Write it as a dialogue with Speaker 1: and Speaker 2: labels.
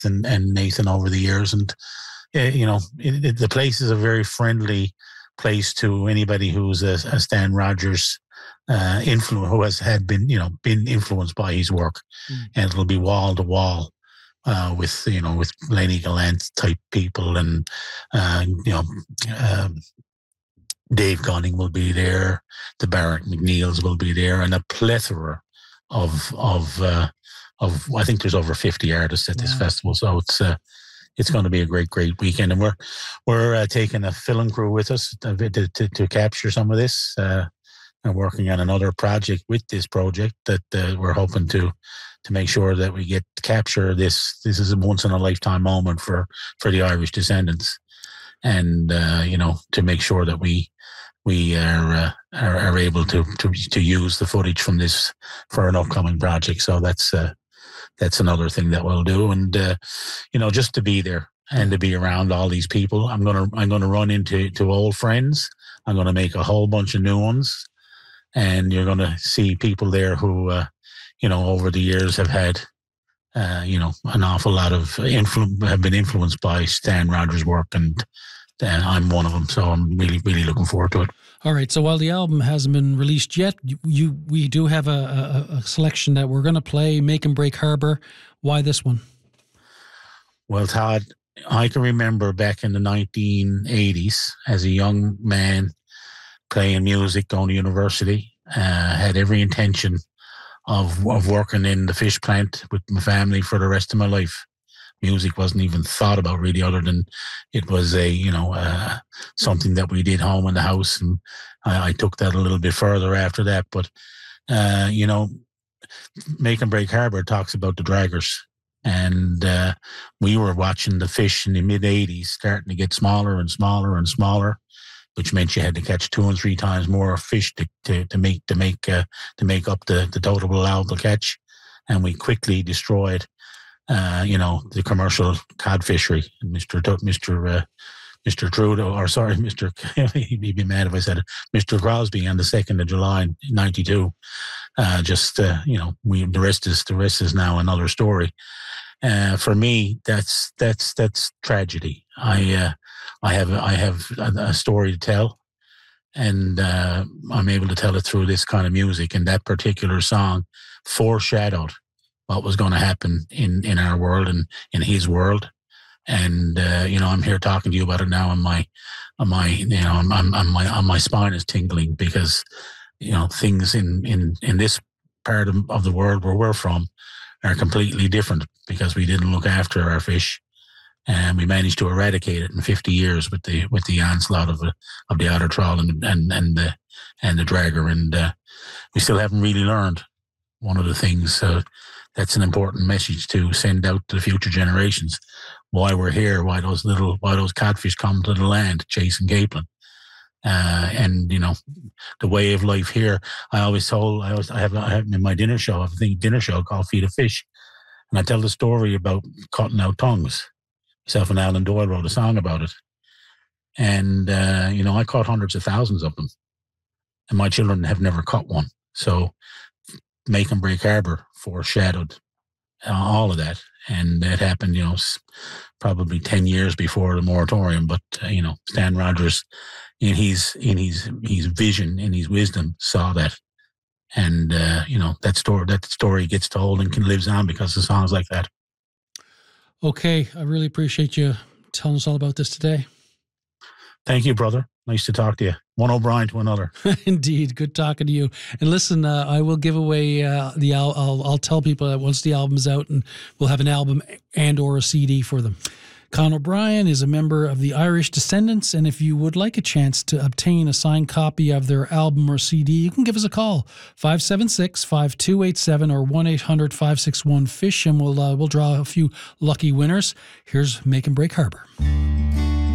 Speaker 1: and Nathan over the years. And, the place is a very friendly place to anybody who's a Stan Rogers who has been influenced by his work. And it'll be wall to wall with Lenny Gallant type people, and Dave Gunning will be there, the Barrett McNeils will be there, and a plethora of I think there's over 50 artists at this festival. So it's going to be a great weekend, and we're taking a film crew with us to capture some of this, and working on another project with this project that we're hoping to make sure that we get to capture this. This is a once in a lifetime moment for the Irish descendants, and to make sure that we are able to use the footage from this for an upcoming project. So that's another thing that we'll do, and just to be there and to be around all these people. I'm gonna run into old friends. I'm gonna make a whole bunch of new ones, and you're gonna see people there who over the years have had an awful lot of have been influenced by Stan Rogers' work, and I'm one of them. So I'm really looking forward to it.
Speaker 2: All right. So while the album hasn't been released yet, we do have a selection that we're going to play, Make and Break Harbor. Why this one?
Speaker 1: Well, Todd, I can remember back in the 1980s as a young man playing music, going to university, had every intention of working in the fish plant with my family for the rest of my life. Music wasn't even thought about really, other than it was something that we did home in the house, and I took that a little bit further after that. But Make and Break Harbor talks about the draggers, and we were watching the fish in the mid '80s starting to get smaller and smaller and smaller, which meant you had to catch 2 and 3 times more fish to make up the total allowable catch, and we quickly destroyed the commercial cod fishery. Mr. Trudeau, or sorry, he'd be mad if I said it, Mr. Crosby on the 2nd of July, 92. The rest is now another story. For me, that's tragedy. I have a story to tell, and I'm able to tell it through this kind of music. And that particular song foreshadowed what was going to happen in our world and in his world. And I'm here talking to you about it now, and my spine is tingling, because things in this part of the world where we're from are completely different, because we didn't look after our fish, and we managed to eradicate it in 50 years with the onslaught of the otter trawl and the dragger, and we still haven't really learned. One of the things that's an important message to send out to the future generations: why we're here, why those catfish come to the land chasing capelin, and the way of life here. I have in my dinner show, called Feed a Fish, and I tell the story about cutting out tongues. Myself and Alan Doyle wrote a song about it, and I caught hundreds of thousands of them, and my children have never caught one. So Make and Break Harbor foreshadowed all of that, and that happened, probably 10 years before the moratorium. But Stan Rogers, in his vision, in his wisdom, saw that, and that story gets told and lives on because of songs like that.
Speaker 2: Okay, I really appreciate you telling us all about this today.
Speaker 1: Thank you, brother. Nice to talk to you. One O'Brien to another.
Speaker 2: Indeed. Good talking to you. And listen, I will give away I'll tell people that once the album's out, and we'll have an album and or a CD for them. Con O'Brien is a member of the Irish Descendants, and if you would like a chance to obtain a signed copy of their album or CD, you can give us a call, 576-5287 or 1-800-561-FISH, and we'll draw a few lucky winners. Here's Make and Break Harbor.